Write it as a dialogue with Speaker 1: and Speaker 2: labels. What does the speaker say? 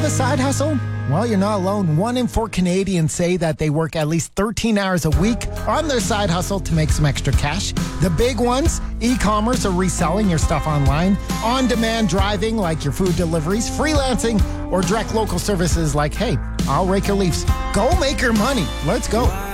Speaker 1: a side hustle? Well, you're not alone. 1 in 4 Canadians say that they work at least 13 hours a week on their side hustle to make some extra cash. The big ones, e-commerce or reselling your stuff online, on-demand driving like your food deliveries, freelancing, or direct local services like, hey, I'll rake your leaves. Go make your money. Let's go.